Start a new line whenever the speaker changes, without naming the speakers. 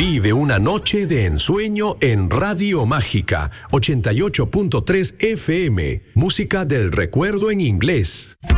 Vive una noche de ensueño en Radio Mágica 88.3 FM. Música del recuerdo en inglés.